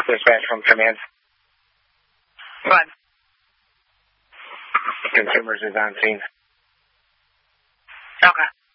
Dispatch from command. What? Consumers is on scene. Okay.